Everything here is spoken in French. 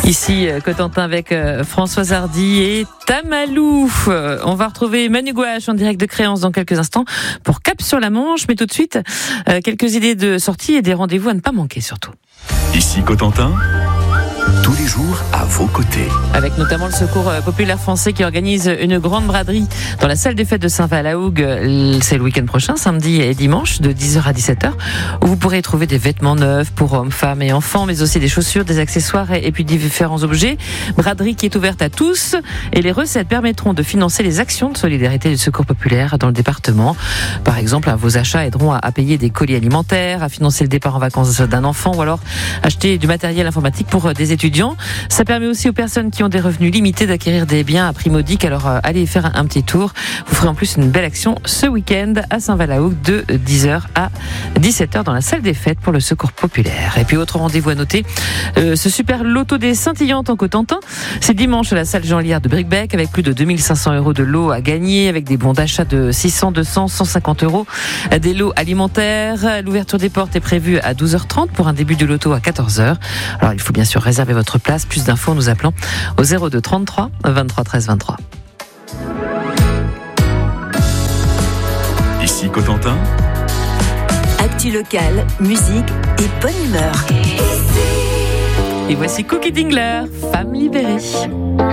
Ici, Cotentin avec Françoise Hardy et Tamalou. On va retrouver Manu Gouache en direct de Créance dans quelques instants pour Cap sur la Manche. Mais tout de suite, quelques idées de sortie et des rendez-vous à ne pas manquer surtout. Ici Cotentin, tous les jours à vos côtés. Avec notamment le Secours populaire français qui organise une grande braderie dans la salle des fêtes de Saint-Val-la-Hougue. C'est le week-end prochain, samedi et dimanche, de 10h à 17h, où vous pourrez trouver des vêtements neufs pour hommes, femmes et enfants, mais aussi des chaussures, des accessoires et puis différents objets. Braderie qui est ouverte à tous et les recettes permettront de financer les actions de solidarité du Secours populaire dans le département. Par exemple, vos achats aideront à payer des colis alimentaires, à financer le départ en vacances d'un enfant ou alors acheter du matériel informatique pour des étudiants. Ça permet aussi aux personnes qui ont des revenus limités d'acquérir des biens à prix modique. Alors allez y faire un petit tour. Vous ferez en plus une belle action ce week-end à Saint-Val-la-Hougue de 10h à 17h dans la salle des fêtes pour le Secours populaire. Et puis autre rendez-vous à noter, ce super loto des scintillantes en Cotentin. C'est dimanche à la salle Jean Liard de Bricbec avec plus de 2500 € de lots à gagner, avec des bons d'achat de 600, 200, 150 €. Des lots alimentaires. L'ouverture des portes est prévue à 12h30 pour un début du loto à 14h. Alors il faut bien sûr réserver votre place. Plus d'infos en nous appelant au 02 33 23 13 23. Ici Cotentin, actu locale, musique et bonne humeur. Et voici Cookie Dingler, Femme libérée.